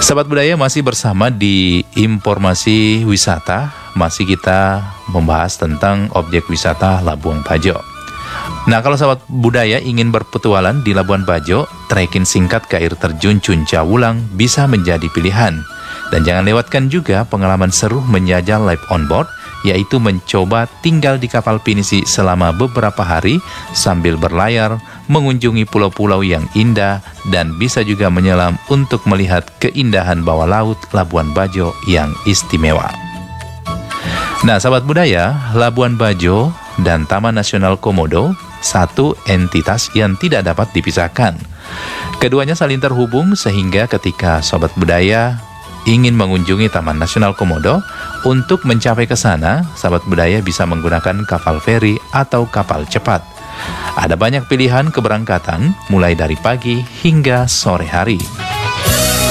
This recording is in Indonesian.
Sahabat budaya, masih bersama di informasi wisata. Masih kita membahas tentang objek wisata Labuan Bajo. Nah, kalau sahabat budaya ingin berpetualang di Labuan Bajo, trekking singkat ke air terjun Cunca Wulang bisa menjadi pilihan. Dan jangan lewatkan juga pengalaman seru menjajal live on board, yaitu mencoba tinggal di kapal pinisi selama beberapa hari sambil berlayar, mengunjungi pulau-pulau yang indah, dan bisa juga menyelam untuk melihat keindahan bawah laut Labuan Bajo yang istimewa. Nah, sahabat budaya, Labuan Bajo dan Taman Nasional Komodo satu entitas yang tidak dapat dipisahkan. Keduanya saling terhubung sehingga ketika sahabat budaya ingin mengunjungi Taman Nasional Komodo, untuk mencapai ke sana, sahabat budaya bisa menggunakan kapal feri atau kapal cepat. Ada banyak pilihan keberangkatan mulai dari pagi hingga sore hari.